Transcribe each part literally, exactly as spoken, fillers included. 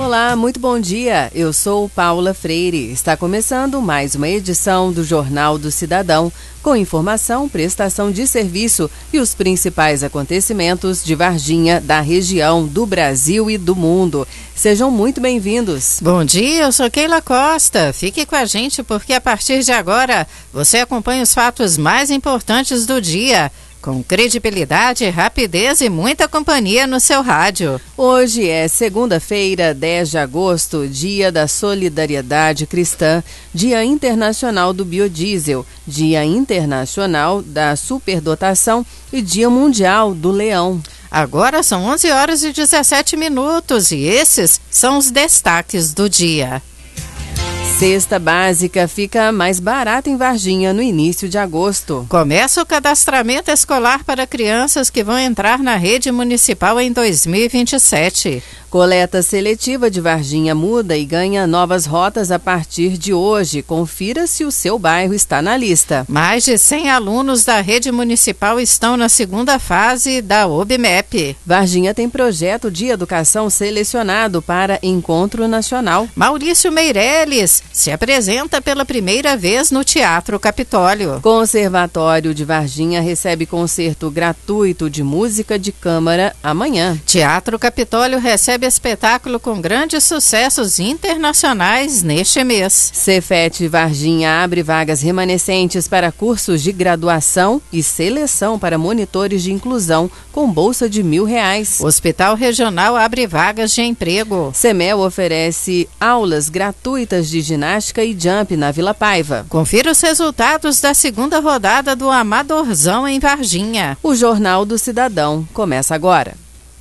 Olá, muito bom dia. Eu sou Paula Freire. Está começando mais uma edição do Jornal do Cidadão, com informação, prestação de serviço e os principais acontecimentos de Varginha, da região, do Brasil e do mundo. Sejam muito bem-vindos. Bom dia, eu sou Keila Costa. Fique com a gente porque a partir de agora você acompanha os fatos mais importantes do dia, com credibilidade, rapidez e muita companhia no seu rádio. Hoje é segunda-feira, dez de agosto, Dia da Solidariedade Cristã, Dia Internacional do Biodiesel, Dia Internacional da Superdotação e Dia Mundial do Leão. Agora são onze horas e dezessete minutos e esses são os destaques do dia. Cesta básica fica mais barata em Varginha no início de agosto. Começa o cadastramento escolar para crianças que vão entrar na rede municipal em dois mil e vinte e sete. Coleta seletiva de Varginha muda e ganha novas rotas a partir de hoje. Confira se o seu bairro está na lista. Mais de cem alunos da rede municipal estão na segunda fase da OBMEP. Varginha tem projeto de educação selecionado para Encontro Nacional. Maurício Meirelles se apresenta pela primeira vez no Teatro Capitólio. Conservatório de Varginha recebe concerto gratuito de música de câmara amanhã. Teatro Capitólio recebe espetáculo com grandes sucessos internacionais neste mês. Cefet Varginha abre vagas remanescentes para cursos de graduação e seleção para monitores de inclusão com bolsa de mil reais. Hospital Regional abre vagas de emprego. Semel oferece aulas gratuitas de ginástica e jump na Vila Paiva. Confira os resultados da segunda rodada do Amadorzão em Varginha. O Jornal do Cidadão começa agora.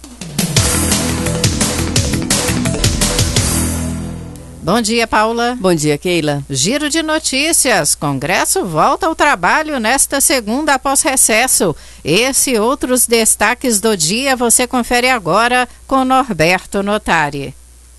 Bom dia, Paula. Bom dia, Keila. Giro de notícias. Congresso volta ao trabalho nesta segunda após recesso. Esse e outros destaques do dia você confere agora com Norberto Notari.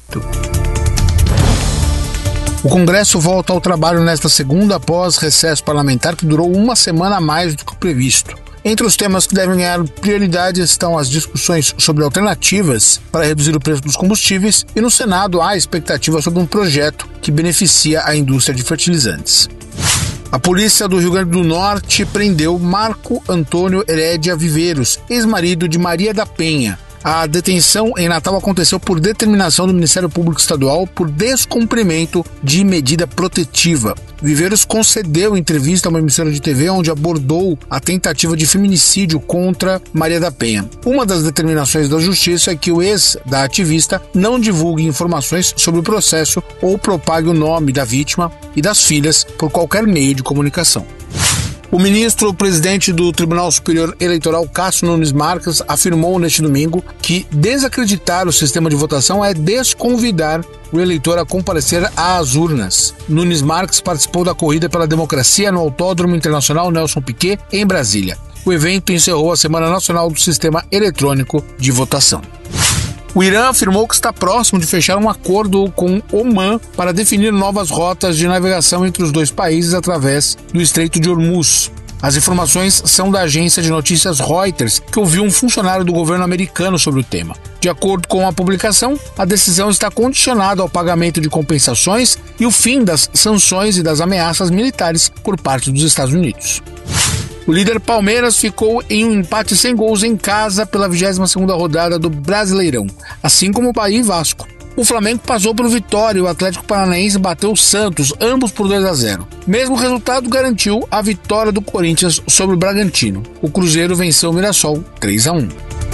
O Congresso volta ao trabalho nesta segunda após recesso parlamentar que durou uma semana a mais do que o previsto. Entre os temas que devem ganhar prioridade estão as discussões sobre alternativas para reduzir o preço dos combustíveis e no Senado há expectativa sobre um projeto que beneficia a indústria de fertilizantes. A polícia do Rio Grande do Norte prendeu Marco Antônio Herédia Viveiros, ex-marido de Maria da Penha. A detenção em Natal aconteceu por determinação do Ministério Público Estadual por descumprimento de medida protetiva. Viveiros concedeu entrevista a uma emissora de T V onde abordou a tentativa de feminicídio contra Maria da Penha. Uma das determinações da Justiça é que o ex da ativista não divulgue informações sobre o processo ou propague o nome da vítima e das filhas por qualquer meio de comunicação. O ministro-presidente do Tribunal Superior Eleitoral, Cássio Nunes Marques, afirmou neste domingo que desacreditar o sistema de votação é desconvidar o eleitor a comparecer às urnas. Nunes Marques participou da Corrida pela Democracia no Autódromo Internacional Nelson Piquet, em Brasília. O evento encerrou a Semana Nacional do Sistema Eletrônico de Votação. O Irã afirmou que está próximo de fechar um acordo com Omã para definir novas rotas de navegação entre os dois países através do Estreito de Hormuz. As informações são da agência de notícias Reuters, que ouviu um funcionário do governo americano sobre o tema. De acordo com a publicação, a decisão está condicionada ao pagamento de compensações e o fim das sanções e das ameaças militares por parte dos Estados Unidos. O líder Palmeiras ficou em um empate sem gols em casa pela vigésima segunda rodada do Brasileirão, assim como o Bahia e Vasco. O Flamengo passou por Vitória e o Atlético Paranaense bateu o Santos, ambos por dois a zero. Mesmo resultado garantiu a vitória do Corinthians sobre o Bragantino. O Cruzeiro venceu o Mirassol três a um.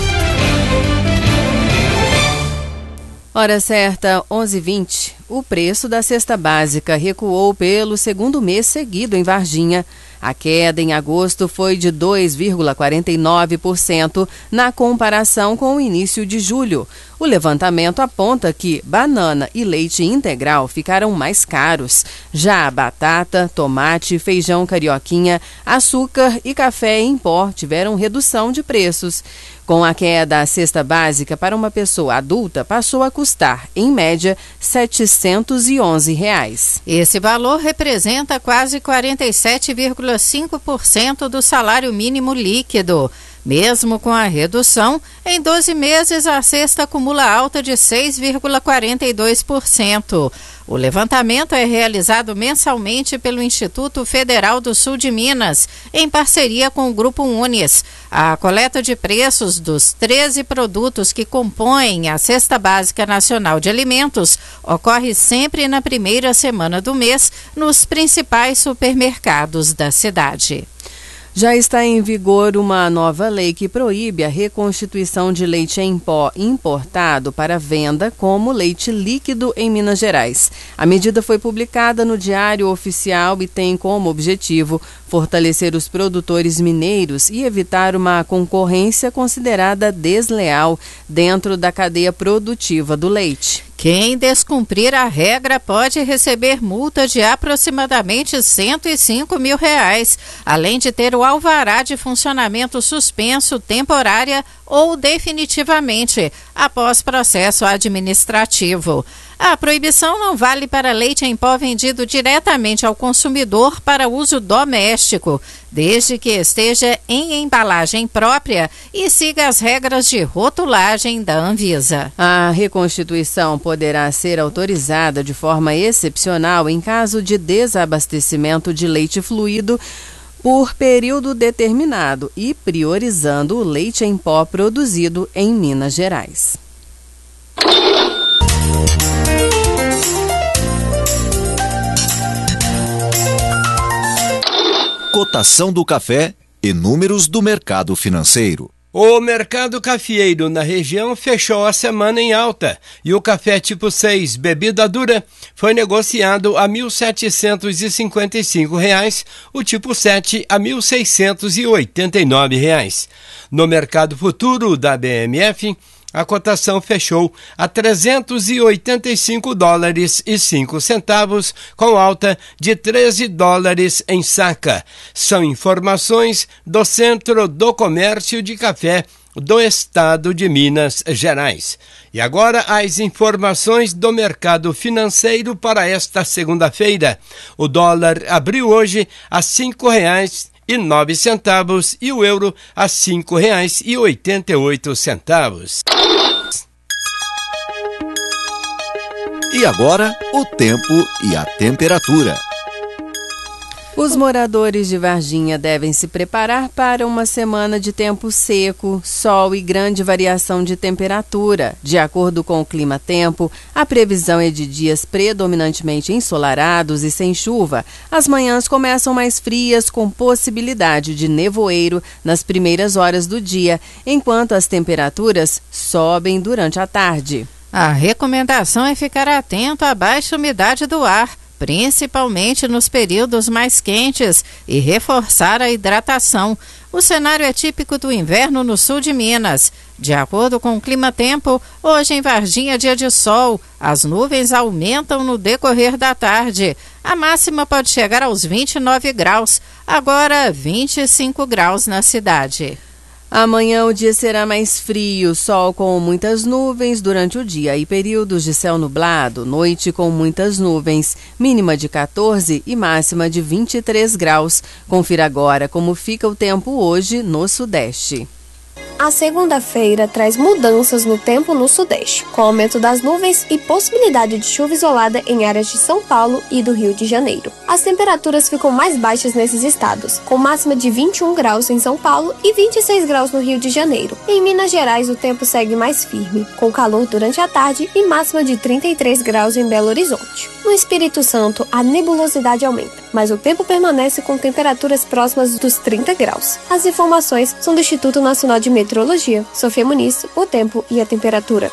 Hora certa, onze e vinte. O preço da cesta básica recuou pelo segundo mês seguido em Varginha. A queda em agosto foi de dois vírgula quarenta e nove por cento na comparação com o início de julho. O levantamento aponta que banana e leite integral ficaram mais caros. Já a batata, tomate, feijão carioquinha, açúcar e café em pó tiveram redução de preços. Com a queda, a cesta básica para uma pessoa adulta passou a custar, em média, setecentos e onze reais. Esse valor representa quase quarenta e sete vírgula cinco por cento do salário mínimo líquido. Mesmo com a redução, em doze meses a cesta acumula alta de seis vírgula quarenta e dois por cento. O levantamento é realizado mensalmente pelo Instituto Federal do Sul de Minas, em parceria com o Grupo Unis. A coleta de preços dos treze produtos que compõem a Cesta Básica Nacional de Alimentos ocorre sempre na primeira semana do mês nos principais supermercados da cidade. Já está em vigor uma nova lei que proíbe a reconstituição de leite em pó importado para venda como leite líquido em Minas Gerais. A medida foi publicada no Diário Oficial e tem como objetivo fortalecer os produtores mineiros e evitar uma concorrência considerada desleal dentro da cadeia produtiva do leite. Quem descumprir a regra pode receber multa de aproximadamente cento e cinco mil reais, além de ter o alvará de funcionamento suspenso temporária ou definitivamente, após processo administrativo. A proibição não vale para leite em pó vendido diretamente ao consumidor para uso doméstico, desde que esteja em embalagem própria e siga as regras de rotulagem da Anvisa. A reconstituição poderá ser autorizada de forma excepcional em caso de desabastecimento de leite fluido por período determinado e priorizando o leite em pó produzido em Minas Gerais. Cotação do café e números do mercado financeiro. O mercado cafeeiro na região fechou a semana em alta e o café tipo seis, bebida dura, foi negociado a mil setecentos e cinquenta e cinco reais, o tipo sete a mil seiscentos e oitenta e nove reais. No mercado futuro da B M F, a cotação fechou a trezentos e oitenta e cinco dólares e cinco centavos, com alta de treze dólares em saca. São informações do Centro do Comércio de Café do Estado de Minas Gerais. E agora as informações do mercado financeiro para esta segunda-feira. O dólar abriu hoje a cinco reais e nove centavos e o euro a cinco reais e oitenta e oito centavos. E agora, o tempo e a temperatura. Os moradores de Varginha devem se preparar para uma semana de tempo seco, sol e grande variação de temperatura. De acordo com o Clima-Tempo, a previsão é de dias predominantemente ensolarados e sem chuva. As manhãs começam mais frias, com possibilidade de nevoeiro nas primeiras horas do dia, enquanto as temperaturas sobem durante a tarde. A recomendação é ficar atento à baixa umidade do ar, principalmente nos períodos mais quentes, e reforçar a hidratação. O cenário é típico do inverno no sul de Minas. De acordo com o Clima-Tempo, hoje em Varginha é dia de sol. As nuvens aumentam no decorrer da tarde. A máxima pode chegar aos vinte e nove graus, agora vinte e cinco graus na cidade. Amanhã o dia será mais frio, sol com muitas nuvens durante o dia e períodos de céu nublado, noite com muitas nuvens, mínima de quatorze e máxima de vinte e três graus. Confira agora como fica o tempo hoje no Sudeste. A segunda-feira traz mudanças no tempo no Sudeste, com aumento das nuvens e possibilidade de chuva isolada em áreas de São Paulo e do Rio de Janeiro. As temperaturas ficam mais baixas nesses estados, com máxima de vinte e um graus em São Paulo e vinte e seis graus no Rio de Janeiro. Em Minas Gerais, o tempo segue mais firme, com calor durante a tarde e máxima de trinta e três graus em Belo Horizonte. No Espírito Santo, a nebulosidade aumenta, mas o tempo permanece com temperaturas próximas dos trinta graus. As informações são do Instituto Nacional de Meteorologia. Sofia Muniz, o tempo e a temperatura.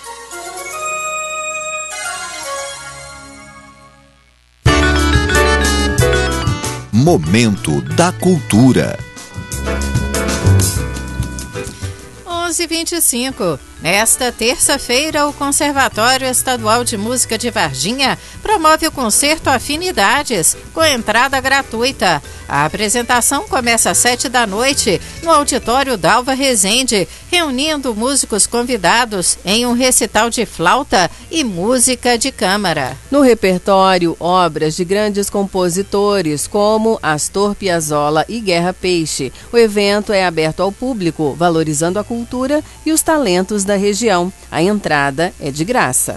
Momento da Cultura. onze e vinte e cinco. Nesta terça-feira, o Conservatório Estadual de Música de Varginha promove o concerto Afinidades, com entrada gratuita. A apresentação começa às sete da noite, no auditório Dalva Rezende, reunindo músicos convidados em um recital de flauta e música de câmara. No repertório, obras de grandes compositores como Astor Piazzolla e Guerra Peixe. O evento é aberto ao público, valorizando a cultura e os talentos da região. A entrada é de graça.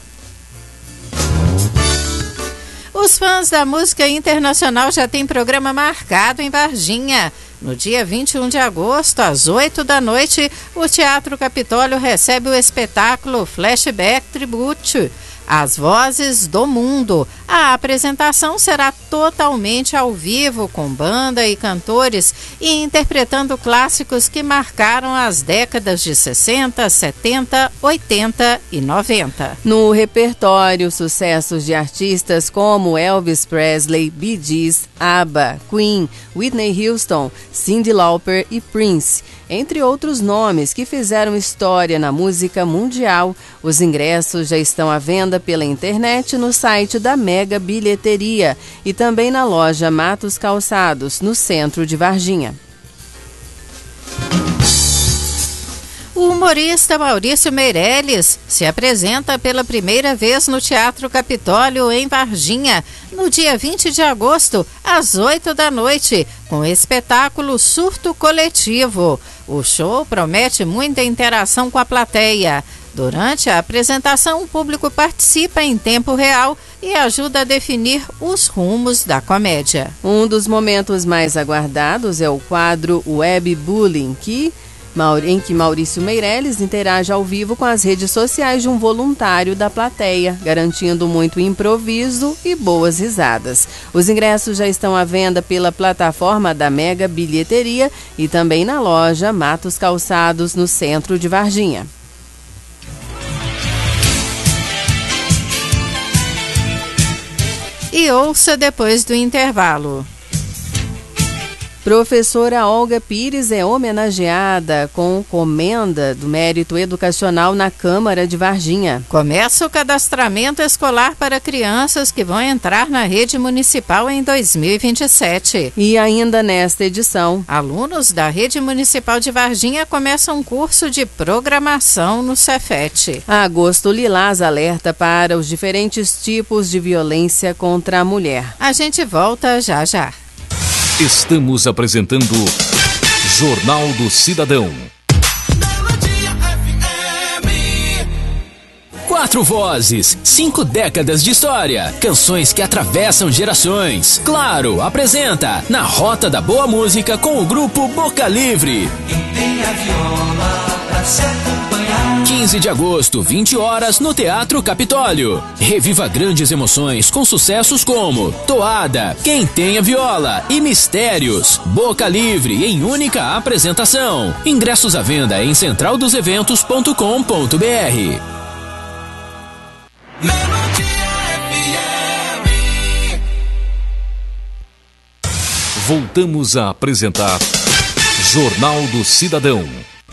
Os fãs da música internacional já têm programa marcado em Varginha. No dia vinte e um de agosto, às oito da noite, o Teatro Capitólio recebe o espetáculo Flashback Tribute, As Vozes do Mundo. A apresentação será totalmente ao vivo, com banda e cantores, e interpretando clássicos que marcaram as décadas de sessenta, setenta, oitenta e noventa. No repertório, sucessos de artistas como Elvis Presley, Bee Gees, ABBA, Queen, Whitney Houston, Cyndi Lauper e Prince, entre outros nomes que fizeram história na música mundial. Os ingressos já estão à venda pela internet no site da Mega Bilheteria e também na loja Matos Calçados, no centro de Varginha. O humorista Maurício Meirelles se apresenta pela primeira vez no Teatro Capitólio, em Varginha, no dia vinte de agosto, às oito da noite, com o espetáculo Surto Coletivo. O show promete muita interação com a plateia. Durante a apresentação, o público participa em tempo real e ajuda a definir os rumos da comédia. Um dos momentos mais aguardados é o quadro Web Bullying, que... em que Maurício Meirelles interage ao vivo com as redes sociais de um voluntário da plateia, garantindo muito improviso e boas risadas. Os ingressos já estão à venda pela plataforma da Mega Bilheteria e também na loja Matos Calçados, no centro de Varginha. E ouça depois do intervalo. Professora Olga Pires é homenageada com comenda do mérito educacional na Câmara de Varginha. Começa o cadastramento escolar para crianças que vão entrar na rede municipal em dois mil e vinte e sete. E ainda nesta edição, alunos da rede municipal de Varginha começam um curso de programação no Cefet. Agosto Lilás alerta para os diferentes tipos de violência contra a mulher. A gente volta já já. Estamos apresentando Jornal do Cidadão. Quatro vozes, cinco décadas de história, canções que atravessam gerações. Claro, apresenta Na Rota da Boa Música com o grupo Boca Livre. Quem tem a viola pra se acompanhar. quinze de agosto, vinte horas, no Teatro Capitólio. Reviva grandes emoções com sucessos como Toada, Quem Tem a Viola e Mistérios. Boca Livre em única apresentação. Ingressos à venda em central dos eventos ponto com ponto br. Voltamos a apresentar Jornal do Cidadão.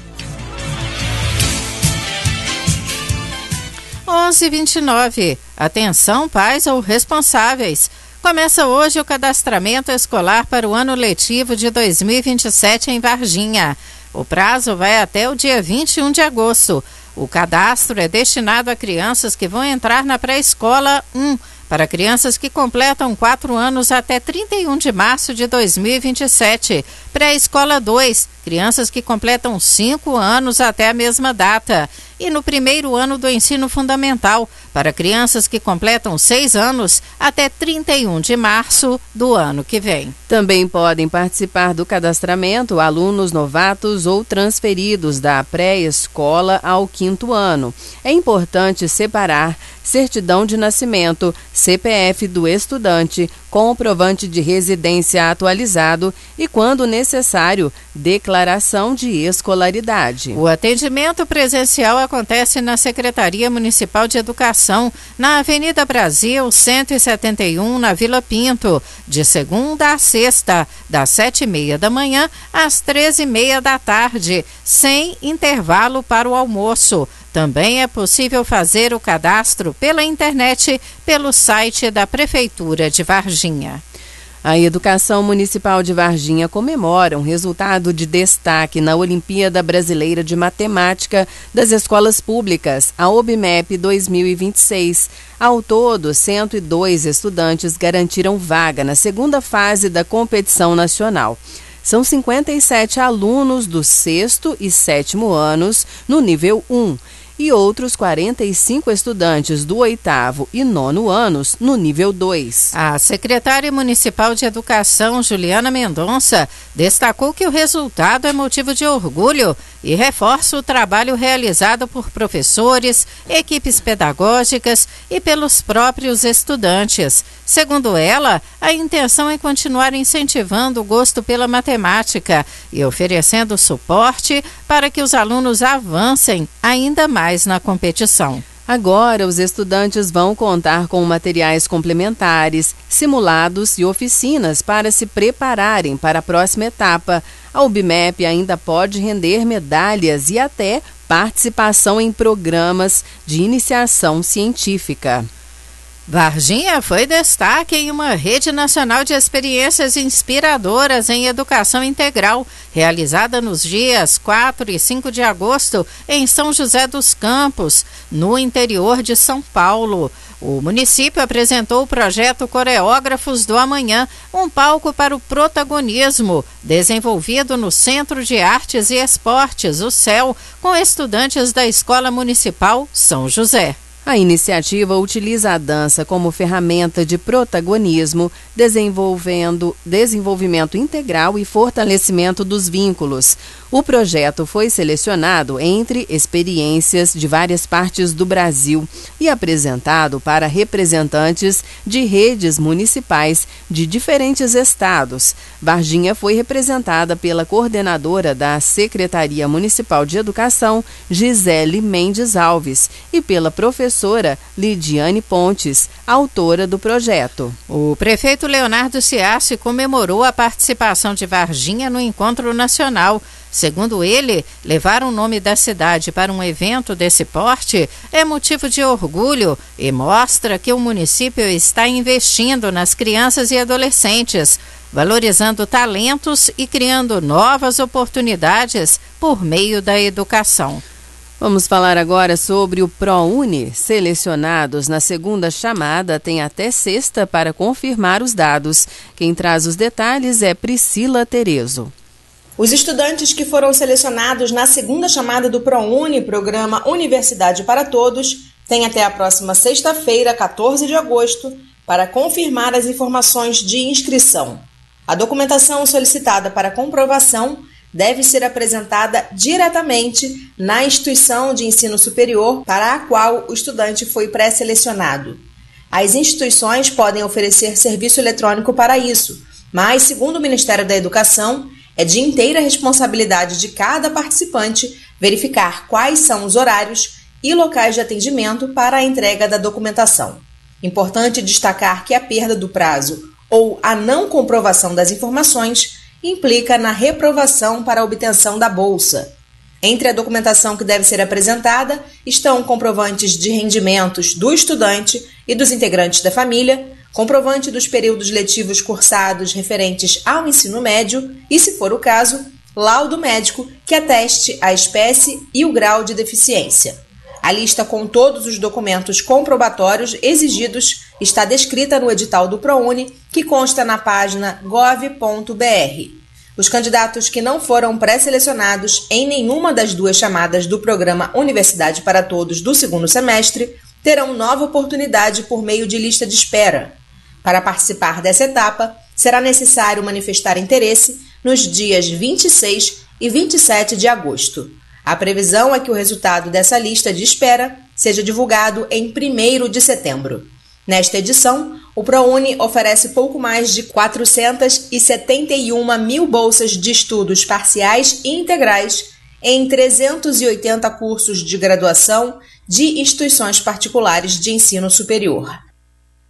onze e vinte e nove. Atenção, pais ou responsáveis. Começa hoje o cadastramento escolar para o ano letivo de dois mil e vinte e sete em Varginha. O prazo vai até o dia vinte e um de agosto. O cadastro é destinado a crianças que vão entrar na pré-escola um, para crianças que completam quatro anos até trinta e um de março de dois mil e vinte e sete. Pré-escola dois, crianças que completam cinco anos até a mesma data. E no primeiro ano do ensino fundamental, para crianças que completam seis anos até trinta e um de março do ano que vem. Também podem participar do cadastramento alunos novatos ou transferidos da pré-escola ao quinto ano. É importante separar certidão de nascimento, C P F do estudante, comprovante de residência atualizado e, quando necessário, declaração de escolaridade. O atendimento presencial acontece na Secretaria Municipal de Educação, na Avenida Brasil, cento e setenta e um, na Vila Pinto, de segunda a sexta, das sete e meia da manhã às treze e meia da tarde, sem intervalo para o almoço. Também é possível fazer o cadastro pela internet pelo site da Prefeitura de Varginha. A Educação Municipal de Varginha comemora um resultado de destaque na Olimpíada Brasileira de Matemática das Escolas Públicas, a OBMEP dois mil e vinte e seis. Ao todo, cento e dois estudantes garantiram vaga na segunda fase da competição nacional. São cinquenta e sete alunos do sexto e sétimo anos no nível um e outros quarenta e cinco estudantes do oitavo e nono anos no nível dois. A secretária municipal de Educação, Juliana Mendonça, destacou que o resultado é motivo de orgulho e reforça o trabalho realizado por professores, equipes pedagógicas e pelos próprios estudantes. Segundo ela, a intenção é continuar incentivando o gosto pela matemática e oferecendo suporte para que os alunos avancem ainda mais na competição. Agora, os estudantes vão contar com materiais complementares, simulados e oficinas para se prepararem para a próxima etapa. A OBMEP ainda pode render medalhas e até participação em programas de iniciação científica. Varginha foi destaque em uma rede nacional de experiências inspiradoras em educação integral, realizada nos dias quatro e cinco de agosto em São José dos Campos, no interior de São Paulo. O município apresentou o projeto Coreógrafos do Amanhã, um palco para o protagonismo, desenvolvido no Centro de Artes e Esportes, o C E L, com estudantes da Escola Municipal São José. A iniciativa utiliza a dança como ferramenta de protagonismo, desenvolvendo desenvolvimento integral e fortalecimento dos vínculos. O projeto foi selecionado entre experiências de várias partes do Brasil e apresentado para representantes de redes municipais de diferentes estados. Varginha foi representada pela coordenadora da Secretaria Municipal de Educação, Gisele Mendes Alves, e pela professora Lidiane Pontes, autora do projeto. O prefeito Leonardo Ciassi comemorou a participação de Varginha no encontro nacional. Segundo ele, levar o nome da cidade para um evento desse porte é motivo de orgulho e mostra que o município está investindo nas crianças e adolescentes, valorizando talentos e criando novas oportunidades por meio da educação. Vamos falar agora sobre o ProUni. Selecionados na segunda chamada têm até sexta para confirmar os dados. Quem traz os detalhes é Priscila Terezo. Os estudantes que foram selecionados na segunda chamada do ProUni, Programa Universidade para Todos, têm até a próxima sexta-feira, quatorze de agosto, para confirmar as informações de inscrição. A documentação solicitada para comprovação deve ser apresentada diretamente na instituição de ensino superior para a qual o estudante foi pré-selecionado. As instituições podem oferecer serviço eletrônico para isso, mas, segundo o Ministério da Educação, é de inteira responsabilidade de cada participante verificar quais são os horários e locais de atendimento para a entrega da documentação. Importante destacar que a perda do prazo ou a não comprovação das informações implica na reprovação para a obtenção da bolsa. Entre a documentação que deve ser apresentada estão comprovantes de rendimentos do estudante e dos integrantes da família, comprovante dos períodos letivos cursados referentes ao ensino médio e, se for o caso, laudo médico que ateste a espécie e o grau de deficiência. A lista com todos os documentos comprobatórios exigidos está descrita no edital do ProUni, que consta na página gov ponto br. Os candidatos que não foram pré-selecionados em nenhuma das duas chamadas do Programa Universidade para Todos do segundo semestre terão nova oportunidade por meio de lista de espera. Para participar dessa etapa, será necessário manifestar interesse nos dias vinte e seis e vinte e sete de agosto. A previsão é que o resultado dessa lista de espera seja divulgado em primeiro de setembro. Nesta edição, o ProUni oferece pouco mais de quatrocentas e setenta e uma mil bolsas de estudos parciais e integrais em trezentos e oitenta cursos de graduação de instituições particulares de ensino superior.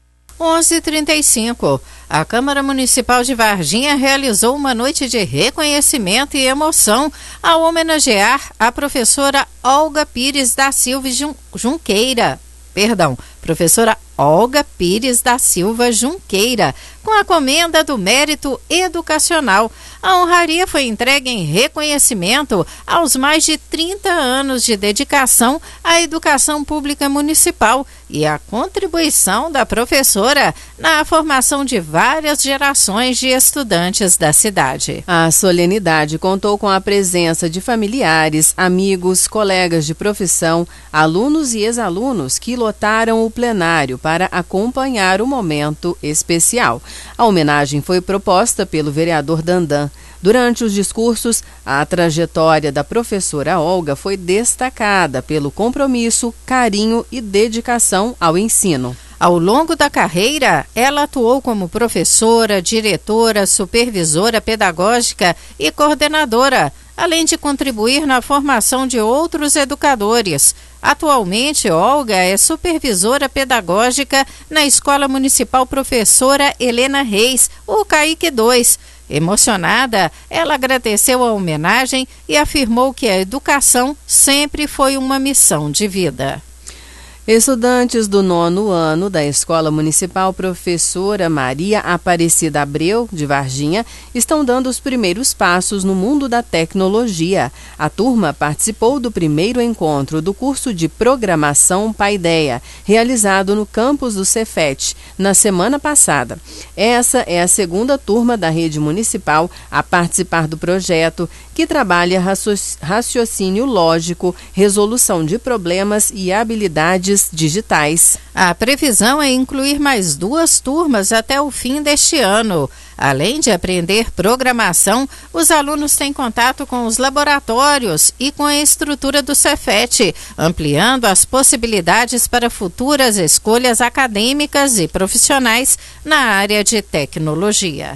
onze e trinta e cinco. A Câmara Municipal de Varginha realizou uma noite de reconhecimento e emoção ao homenagear a professora Olga Pires da Silva Jun- Junqueira. Perdão, professora Olga Pires da Silva Junqueira, com a Comenda do Mérito Educacional. A honraria foi entregue em reconhecimento aos mais de trinta anos de dedicação à educação pública municipal e à contribuição da professora na formação de várias gerações de estudantes da cidade. A solenidade contou com a presença de familiares, amigos, colegas de profissão, alunos e ex-alunos que lotaram o plenário para acompanhar o momento especial. A homenagem foi proposta pelo vereador Dandan. Durante os discursos, a trajetória da professora Olga foi destacada pelo compromisso, carinho e dedicação ao ensino. Ao longo da carreira, ela atuou como professora, diretora, supervisora pedagógica e coordenadora, além de contribuir na formação de outros educadores. Atualmente, Olga é supervisora pedagógica na Escola Municipal Professora Helena Reis, o Caique dois. Emocionada, ela agradeceu a homenagem e afirmou que a educação sempre foi uma missão de vida. Estudantes do nono ano da Escola Municipal Professora Maria Aparecida Abreu, de Varginha, estão dando os primeiros passos no mundo da tecnologia. A turma participou do primeiro encontro do curso de Programação Paideia, realizado no campus do Cefet, na semana passada. Essa é a segunda turma da rede municipal a participar do projeto, que trabalha raciocínio lógico, resolução de problemas e habilidades digitais. A previsão é incluir mais duas turmas até o fim deste ano. Além de aprender programação, os alunos têm contato com os laboratórios e com a estrutura do Cefet, ampliando as possibilidades para futuras escolhas acadêmicas e profissionais na área de tecnologia.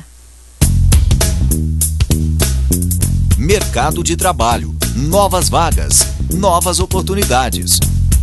Mercado de trabalho, novas vagas, novas oportunidades.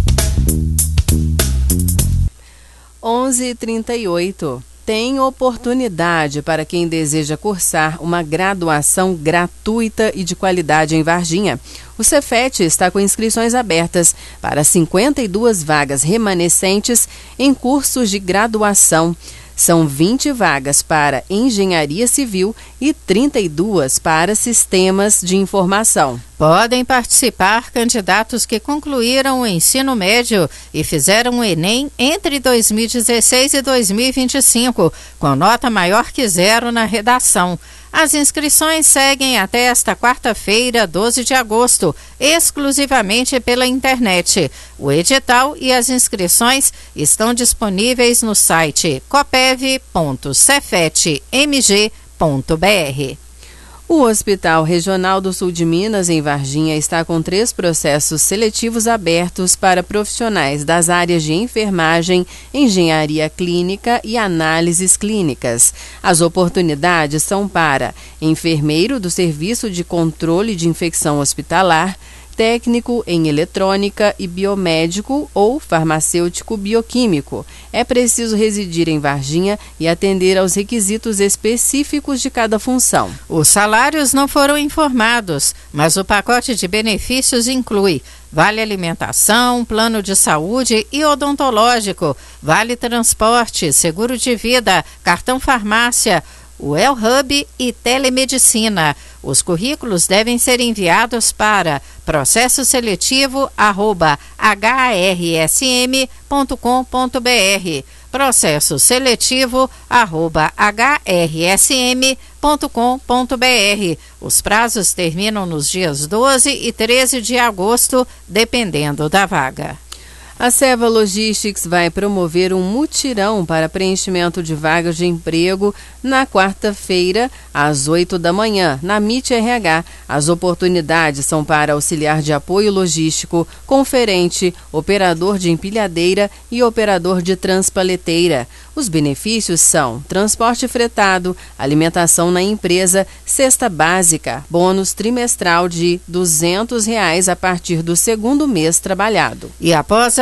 onze e trinta e oito. Tem oportunidade para quem deseja cursar uma graduação gratuita e de qualidade em Varginha. O Cefet está com inscrições abertas para cinquenta e duas vagas remanescentes em cursos de graduação. São vinte vagas para Engenharia Civil e trinta e duas para Sistemas de Informação. Podem participar candidatos que concluíram o ensino médio e fizeram o Enem entre dois mil e dezesseis e dois mil e vinte e cinco, com nota maior que zero na redação. As inscrições seguem até esta quarta-feira, doze de agosto, exclusivamente pela internet. O edital e as inscrições estão disponíveis no site copev ponto cefet m g ponto b r. O Hospital Regional do Sul de Minas, em Varginha, está com três processos seletivos abertos para profissionais das áreas de enfermagem, engenharia clínica e análises clínicas. As oportunidades são para enfermeiro do Serviço de Controle de Infecção Hospitalar, técnico em eletrônica e biomédico ou farmacêutico bioquímico. É preciso residir em Varginha e atender aos requisitos específicos de cada função. Os salários não foram informados, mas o pacote de benefícios inclui vale alimentação, plano de saúde e odontológico, vale transporte, seguro de vida, cartão farmácia, o Elhub e telemedicina. Os currículos devem ser enviados para processo seletivo arroba h r s m ponto com ponto b r, processo seletivo arroba h r s m ponto com ponto b r. Os prazos terminam nos dias doze e treze de agosto, dependendo da vaga. A Seva Logistics vai promover um mutirão para preenchimento de vagas de emprego na quarta-feira, às oito da manhã, na M I T R H. As oportunidades são para auxiliar de apoio logístico, conferente, operador de empilhadeira e operador de transpaleteira. Os benefícios são transporte fretado, alimentação na empresa, cesta básica, bônus trimestral de duzentos reais a partir do segundo mês trabalhado. E após a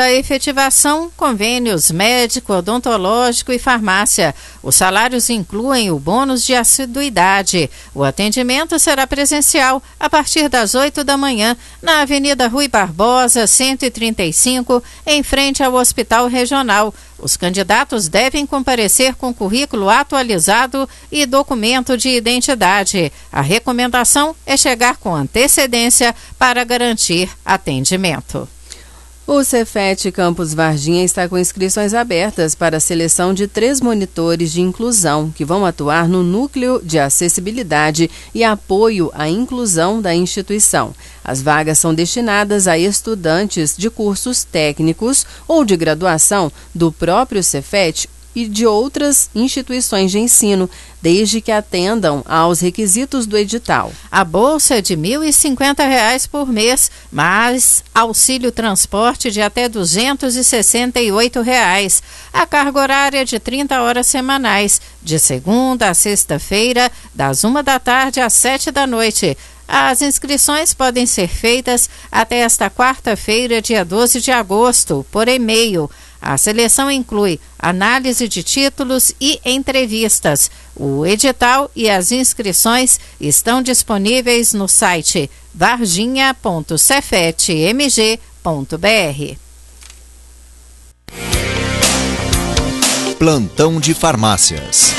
a efetivação, convênios médico, odontológico e farmácia. Os salários incluem o bônus de assiduidade. O atendimento será presencial a partir das oito da manhã, na Avenida Rui Barbosa, cento e trinta e cinco, em frente ao Hospital Regional. Os candidatos devem comparecer com currículo atualizado e documento de identidade. A recomendação é chegar com antecedência para garantir atendimento. O Cefet Campus Varginha está com inscrições abertas para a seleção de três monitores de inclusão que vão atuar no núcleo de acessibilidade e apoio à inclusão da instituição. As vagas são destinadas a estudantes de cursos técnicos ou de graduação do próprio Cefet e de outras instituições de ensino, desde que atendam aos requisitos do edital. A bolsa é de mil e cinquenta reais por mês, mas auxílio transporte de até duzentos e sessenta e oito reais. A carga horária é de trinta horas semanais, de segunda a sexta-feira, das uma da tarde às sete da noite. As inscrições podem ser feitas até esta quarta-feira, dia doze de agosto, por e-mail. A seleção inclui análise de títulos e entrevistas. O edital e as inscrições estão disponíveis no site varginha ponto cefet m g ponto b r. Plantão de farmácias.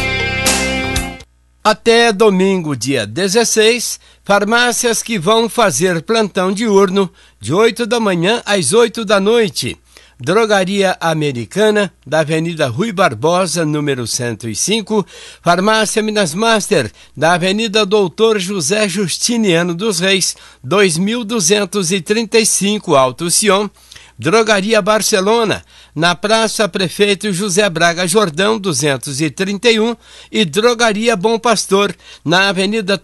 Até domingo, dia dezesseis, farmácias que vão fazer plantão diurno de oito da manhã às oito da noite. Drogaria Americana, da Avenida Rui Barbosa, número cento e cinco, Farmácia Minas Master, da Avenida Doutor José Justiniano dos Reis, dois mil duzentos e trinta e cinco, Alto Sion, Drogaria Barcelona, na Praça Prefeito José Braga Jordão, duzentos e trinta e um, e Drogaria Bom Pastor, na Avenida